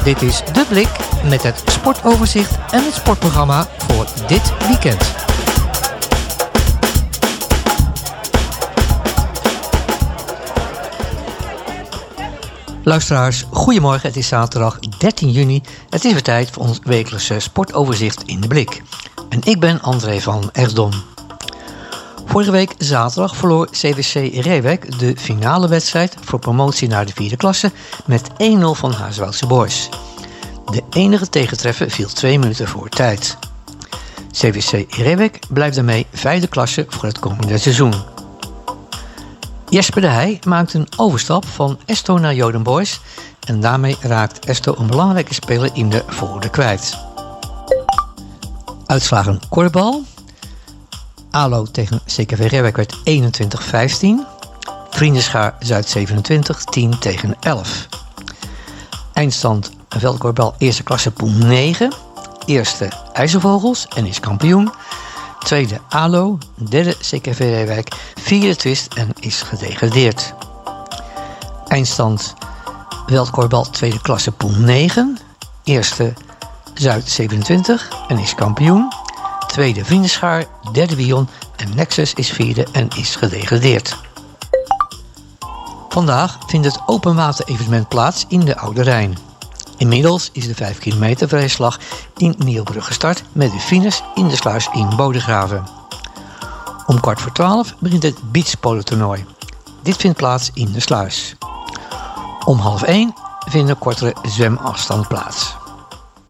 Dit is De Blik met het sportoverzicht en het sportprogramma voor dit weekend. Luisteraars, goedemorgen. Het is zaterdag 13 juni. Het is weer tijd voor ons wekelijkse sportoverzicht in De Blik. En ik ben André van Ersdom. Vorige week zaterdag verloor CVC Reewijk de finale wedstrijd voor promotie naar de 4e klasse met 1-0 van Hazewoudse Boys. De enige tegentreffer viel 2 minuten voor tijd. CVC Reewijk blijft daarmee 5e klasse voor het komende seizoen. Jesper de Heij maakt een overstap van Esto naar Joden Boys en daarmee raakt Esto een belangrijke speler in de voorde kwijt. Uitslagen korfbal. ALO tegen CKV Reewijk werd 21-15. Vriendenschaar Zuid 27, 10 tegen 11. Eindstand veldkorfbal eerste klasse pool 9. Eerste IJzervogels en is kampioen. Tweede ALO, derde CKV Reewijk, vierde twist en is gedegradeerd. Eindstand veldkorfbal tweede klasse pool 9. Eerste Zuid 27 en is kampioen. Tweede Vriendenschaar, derde Wion en Nexus is vierde en is gedegradeerd. Vandaag vindt het openwater evenement plaats in de Oude Rijn. Inmiddels is de 5 kilometer vrijslag in Nieuwbrug gestart met de finish in de sluis in Bodegraven. Om 11:15 begint het beachpolo-toernooi. Dit vindt plaats in de sluis. Om 12:30 vinden kortere zwemafstanden plaats.